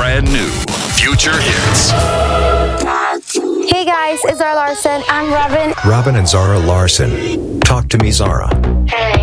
brand new Future Hits. Hey guys, it's Zara Larson. I'm Robin. Robin and Zara Larson. Talk to me, Zara. Hey.